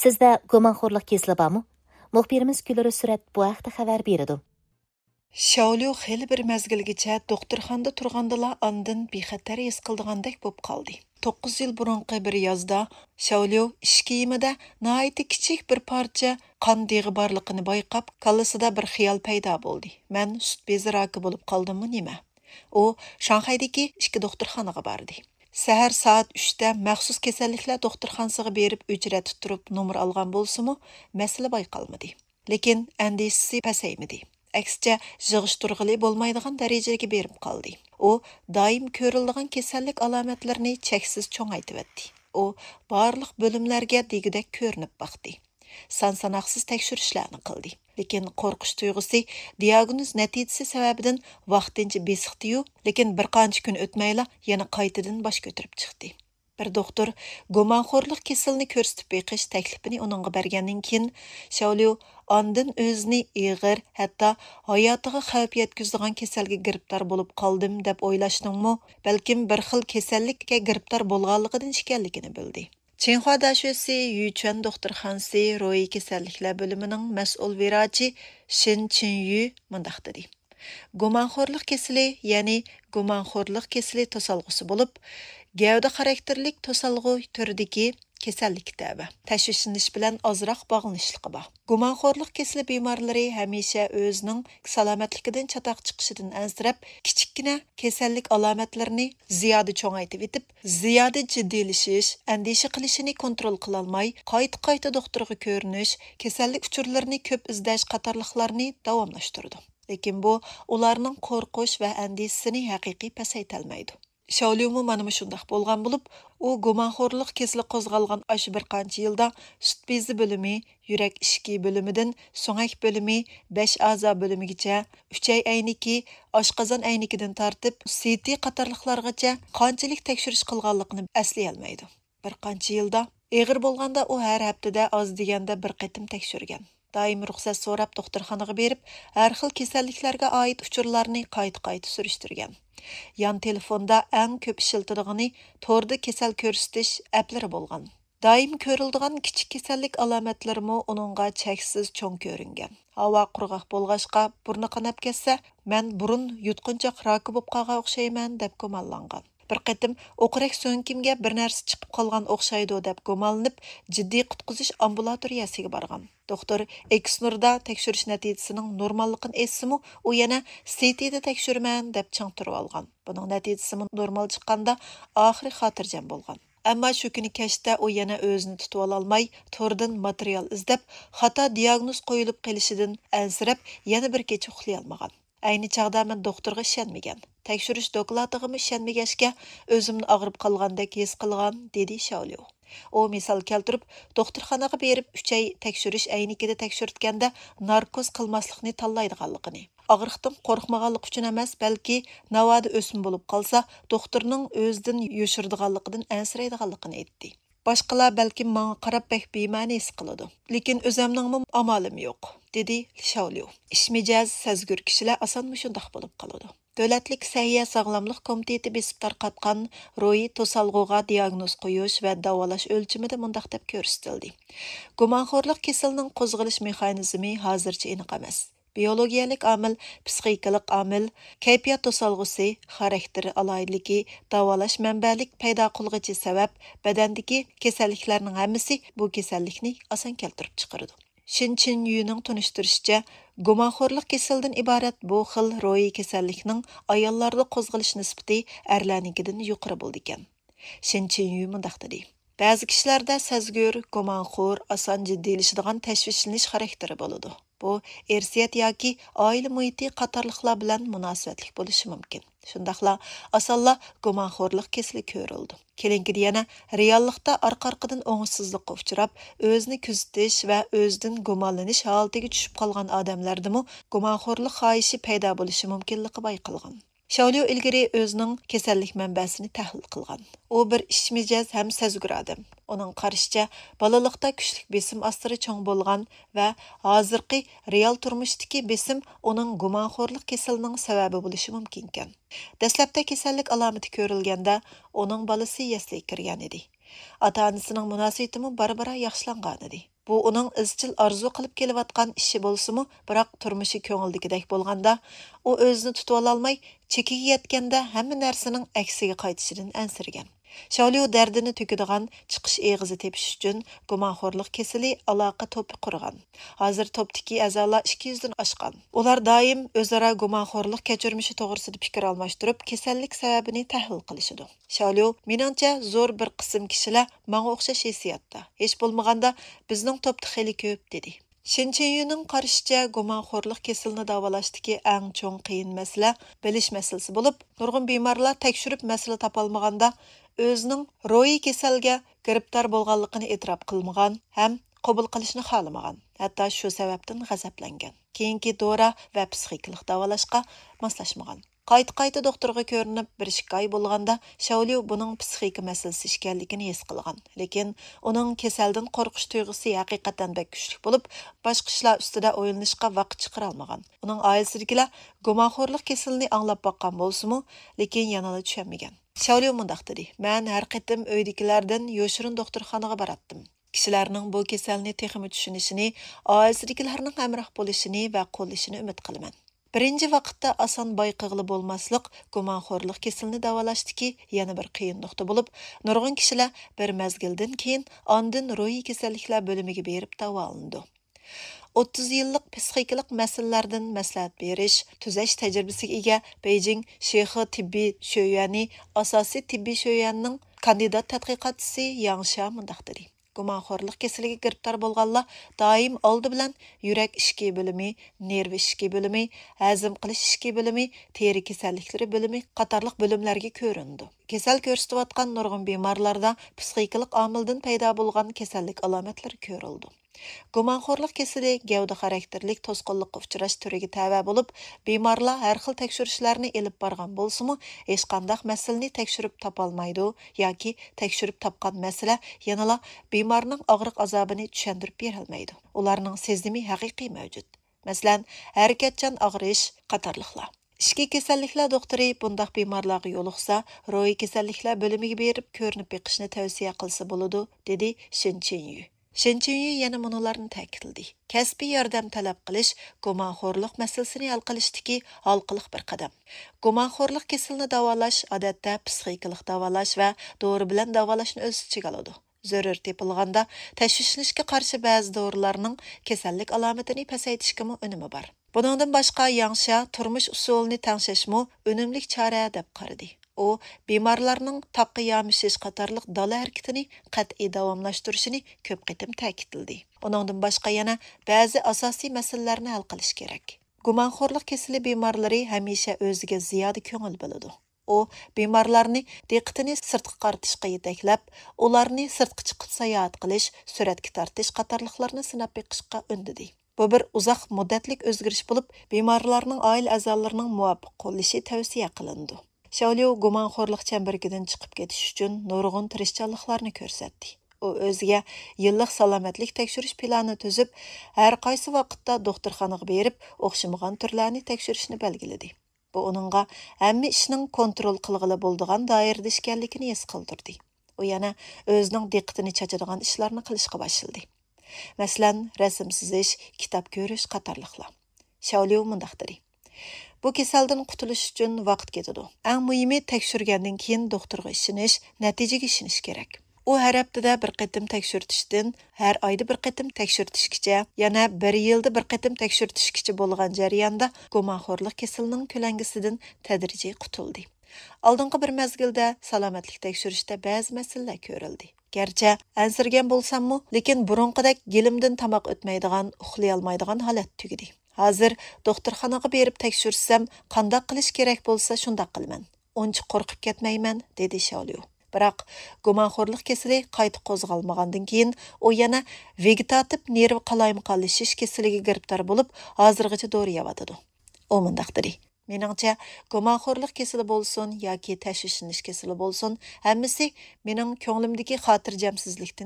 Sizdə gumonxo'rlik kesili bormi? Muxbirimiz Gülürü Surat bu haqda xabar berdi. Shaolyo xeyli bir mezgilgacha doktorxonada turgandila andin bexatar his qildigandek bo'lib qoldi. 9 yil burunqi bir yozda Shaolyo ish kiyimida nihoyatda kichik bir parcha qon deg'i borligini bayqab, kallasida bir xiyol paydo bo'ldi. Men sut bezi raki bo'lib qoldimmi nima? U Shanxaydagi ikki doktorxonaga bordi. Sahar soat 3da maxsus kasalliklar doktorxonasiga berib o'chratib turib nomer olgan bo'lsa-mu, masala bayqalmadi. Lekin andishisi pasaymadi. Aksicha yig'ishtirg'ili bo'lmaydigan darajaga berib qoldi. U doim ko'riladigan kasallik alomatlarini cheksiz cho'ngaytirdi. U barliq bo'limlarga degidek ko'rinib baqdi. San-sanoqsiz tekshirishlarni qildi. Lekin qo'rqish tuyg'usi diagnoz natijasi sababidan vaqtincha besiqdi-yu, lekin bir qancha kun o'tmayla yana qaytadan bosh ko'tarib chiqdi. Bir doktor gumonxo'rlik kasalini ko'rsatib beqish taklifini uningga bergandan keyin Shaolyo ondan o'zini ig'ir, hatto hayotiga xavf yetkazadigan kasalga giribtor bo'lib qoldim deb o'ylashninmi, balkim bir xil kasallikka giribtor bo'lganligidan ekanligini bildi. Çinhua Daşösi Yuquan doktorxonasi ro'yi kasalliklar bo'limining mas'ul virachi Shin Chinyu mundaq dedi. Gumonxo'rlik kasali, ya'ni gumonxo'rlik kasali to'salg'usi bo'lib, gavda xarakterlik to'salg'u turidagi kasallik tabi. Tashvishlanish bilan ozroq bog'lanishliqi bor. Gumonxo'rlik kasali bemorlari hamisha o'zining salomatligidan chatoq chiqishidan ansirab, kichikkina kasallik alomatlarini ziyoda cho'ngaytib etib, ziyoda jiddiylashish, andisha qilishini kontrol qila olmay, qayta doktorga ko'rinish, kasallik uchurlarini ko'p izlash qatorliqlarni davomlashtirdi. Lekin bu ularning qo'rqish va andisini haqiqiy pasaytalmaydi. Shaolyomu mana shundoq bo'lgan bo'lib, u gumonxo'rlik kesili qo'zg'algan ash bir qancha yilda sut bezi bo'limi, yurak ishki bo'limidan so'ngak bo'limi, 5 a'zo bo'limigacha, uchay ayniki, oshqozon aynikidan tortib, CT qatorliqlargacha qanchalik tekshirish qilganligini eslay olmaydi. Bir qancha yilda og'ir bo'lganda u har haftada oz deganda bir qatim tekshirgan. Daim ruxsat so'rab doktorxonaga berib, har xil kasalliklarga oid uchurlarni qayta surishtirgan. Yan telefonda eng ko'p ishiltidigani torda kasal ko'rsatish applari bo'lgan. Daim ko'rildigan kichik kasallik alomatlarimi uningga cheksiz cho'ng ko'ringan. Havo qurg'oq bo'lg'achqa burni qanab ketsa, men burun yutqunchoq raki bo'lib qolgan o'xshayman deb gumonlangan. Bir qatim o'qirak so'nkimga bir narsa chiqib qolgan o'xshaydi deb gumonlanib, jiddiy qutqizish ambulatoriyasiga borgan. Doktor Eksnurda tekshirish natijasining normalligini aytsa-mu, u yana CT'da tekshirman deb changtirib olgan. Buning natijasi normal chiqqanda oxiri xotirjam bo'lgan. Ammo shu kuni kechda u yana o'zini tutib ololmay, tordan material izlab, xato diagnoz qo'yilib qolishidan ansirab, yana bir kecha uxlay olmagan. Ayni chaqda men doktorga ishonmagan. Tekshirish doklatiga ishonmagachga o'zimni og'rib qolgandek his qilgan, dedi Shaolyo. U misol keltirib, doktorxonaga berib 3 oy tekshirish aynikida tekshirtganda narkoz qilmaslikni tanlaydiganligini. Og'riqdan qo'rqmaganlik uchun emas, balki navoda o'sim bo'lib qolsa, doktorning o'zidan yoshirdiganligidan ansiraydiganligini aytdi. Boshqalar balki menga qarab bek bema'ni his qiladi. Lekin o'zimning amalim yo'q, dedi Shaolyo. Ishmijaz sezgur kishilar osonmi shundoq bo'lib qoladi. Davlatlik Səhiyyə Sağlamlıq Komiteti besib tarqatqan ro'yi to'salg'uga diagnoz qo'yish va davolash o'lchimida mundaq deb ko'rsatildi. Gumonxo'rlik kasalining qo'zg'alish mexanizmi hozircha aniq emas. Biologiyalik omil, psixikalik omil, kayfiyat to'salg'usi, xarakteri aloyidligi, davolash manbalik paydo qilg'ichi sabab badandagi kasalliklarning hammasi bu kasallikni oson keltirib chiqaradi. Shin Chinyuning tunishtirishicha, gumonxo'rlik kasalidan iborat bu xil ro'yi kasallikning ayollarda qo'zg'alish nisbati erlarnikidan yuqori bo'ldi ekan. Shin Chinyu mundaq dedi. Ba'zi kishilarda sezgur, gumonxo'r, oson jiddiylashadigan tashvishlanish xarakteri bo'ladi. Bu irsiyat yoki oila muhiti qatorliqlar bilan munosabatli bo'lishi mumkin. Shundaqla osonla gumonxo'rlik kasali ko'rildi. Keyingi yana reallikda orqa-orqadan o'ngsizlikqa uchrab, o'zini kuzatish va o'zidan gumonlanish holatiga tushib qolgan odamlardami gumonxo'rlik xohishi paydo bo'lishi mumkinligi bayqalgan. Shaolyo ilgari o'zining kasallik manbasini tahlil qilgan. U bir ishmijaz ham sezgur odam. Uning qarashicha, bolalikda kuchli besim ostida cho'ng bo'lgan va hozirgi real turmushdagi besim uning gumonxo'rlik kasalining sababi bo'lishi mumkin ekan. Dastlabda kasallik alomati ko'rilganda, uning bolasi yasliga kirgan edi. Ата-анасының мөнәсәбәтеме бара-бара яхшыланган edi. Bu uning izchil arzu qilib kelayotgan ishi bo'lsa-mu, biroq turmushi ko'ngildagidek bo'lganda, u o'zini tutib ola olmay, chekiga yetganda hamma narsaning aksiga qaytishidan ansirgan. Shaoliu dardini to'kadigan chiqish eg'izi tepish uchun gumonxo'rlik kasali aloqa to'pi qurgan. Hozir topdagi a'zolar 200 dan oshgan. Ular doim o'zaro gumonxo'rlik kechirmishi to'g'risida fikr almashtirib, kasallik sababini tahlil qilishadi. Shaoliu, meningcha zo'r bir qism kishilar menga o'xshash hissiyotda. Hech bo'lmaganda bizning topda xeli ko'p dedi. Shinchiyuning qarashicha, gumonxo'rlik kasalini davolashdagi eng cho'ng qiyin masala bilish masalasi bo'lib, nurg'un bemorlar tekshirib masala topolmaganda o'zining ro'yi kasalga giribdor bo'lganligini e'tirof qilmagan ham qabul qilishni xohlamagan. Hatto shu sababdan g'azablangan. Keyingi dora va psixikalik davolashga moslashmagan. Qayta doktorga ko'rinib bir shikoy bo'lganda Shaoliu buning psixika masalasi ekanligini his qilgan. Lekin uning kasaldan qo'rqish tuyg'usi haqiqatan bek kuchli bo'lib, boshqa ishlar ustida o'ylanishga vaqt chiqara olmagan. Uning oilasidagilar gumonxo'rlik kasalini anglab boqqan bo'lsa-mu, lekin yana tushunmagan. Shaoliu mundaq dedi: "Men har qatim uydagilardan yoshirin doktorxonaga baratdim. Kishilarning bu kasalni texmi tushunishini, oilasidagilarning hamroh bo'lishini va qo'llashini umid qilaman. Birinchi vaqtda oson bayqig'li bo'lmaslik gumonxo'rlik kasalini davolashdagi yana bir qiyin nuqta bo'lib, nurg'un kishilar bir mazgildan keyin ondan ro'yi kasalliklar bo'limiga berib davolandi. 30 yillik psixikalik masalalardan maslahat berish, tuzash tajribasiga ega Beijing Shexi tibbiy sho'yani asosiy tibbiy sho'yanning kandidat tadqiqotchisi Yang Sha mundaq dedi: "Gumonxo'rlik kasaliga giribdor bo'lganlar doim oldi bilan yurak ishki bo'limi, nerv ishki bo'limi, hazm qilish ishki bo'limi, teri kasalliklari bo'limi qatorliq bo'limlarga ko'rindi. Kasal ko'rsatayotgan nurg'un bemorlarda psixikalik omildan paydo bo'lgan kasallik alomatlari ko'rildi. Gumonxo'rlik kasali gavda xarakterlik to'sqinlikqa uchrash turiga tava bo'lib, bemorlar har xil tekshirishlarni elib borgan bo'lsa-mu, hech qanday masalani tekshirib topolmaydi yoki tekshirib topgan masala yanala bemorning og'riq azobini tushuntirib bera olmaydi. Ularning sezimi haqiqiy mavjud. Masalan, harakatchan og'rish qatorliqlar. Ishki kasalliklar doktori bundaq bemorlarga yo'liqsa, ro'yi kasalliklar bo'limiga berib ko'rinib beqishni tavsiya qilsa bo'ladi, dedi Shinchiyyu. Shinchiyyu yana munolarni ta'kidladi. Kasbiy yordam talab qilish gumonxo'rlik masalasini hal qilishdagi halqiliq bir qadam. Gumonxo'rlik kasalini davolash odatda psixikalik davolash va dori bilan davolashni o'z ichiga oladi. Zarur tepilganda tashvishlanishga qarshi ba'zi dorilarning kasallik alomatini pasaytirishga unumi bor. Buningdan boshqa Yangsha turmush usulini tanglashmo unumli chora deb qaradi. U bemorlarning taqqa yamishish qatorliq dala harakatini qat'iy davomlashtirishini ko'p qitim ta'kidladi. Uningdan boshqa yana ba'zi asosiy masalalarni hal qilish kerak. Gumonxo'rlik kasali bemorlari hamisha o'ziga ziyoda ko'ngil bo'ladi. U bemorlarni diqqatini sirtqa qaratishga yetaklab, ularni sirtqa chiqib sayohat qilish, suratga tortish qatorliqlarni sinab beqishga undadi. Bu bir uzoq muddatlik o'zgarish bo'lib, bemorlarning oila a'zolarining muvofiq qo'llashi tavsiya qilindi. Shaoliu gumonxo'rlik chambaridan chiqib ketish uchun nurg'un tirishchanliklarni ko'rsatdi. U o'ziga yillik salomatlik tekshirish planini tuzib, har qaysi vaqtda doktorxonaga berib, o'xshamagan turlarni tekshirishni belgiladi. Bu uningga hamma ishning kontrol qilg'ili bo'ladigan doirada ekanligini his qildirdi. U yana o'zining diqqatini chachadigan ishlarni qilishga boshladi. Masalan, rasm chizish, kitob ko'rish qatorliqlar. Shaoliu mundaq dedi: "Bu kasaldan qutulish uchun vaqt ketadi. Eng muhimi tekshirgandan keyin doktorga ishonish, natijaga ishonish kerak. U har haftada bir qatim tekshirtishdan, har oyda bir qatim tekshirtishgacha, yana bir yilda bir qatim tekshirtishgacha bo'lgan jarayonda gumonxo'rlik kasalining ko'langisidan tadrijiy qutuldi. Oldingi bir mezgilda salomatlik tekshirishda ba'zi masalalar ko'rildi. Gerçi ansirgan bo'lsam-mu, lekin burunqidek gilimdan tamoq o'tmaydigan, uxlay olmaydigan holat tugidi. Hozir doktorxonaga berib tekshirsam, qanday qilish kerak bo'lsa shunday qilaman. Uncha qo'rqib ketmayman", dedi Shaoliu. Biroq gumonxo'rlik kasali qayta qo'zg'almagandan keyin u yana vegetativ nerv qalaymiqonlashish kasaliga giribdor bo'lib, hozirgacha dori yeyotadi. U mundaq dedi: "Meningcha, gumonxo'rlik kasali bo'lsin yoki tashvishlanish kasali bo'lsin, hammasi mening ko'nglimdagi xotirjamsizlikdan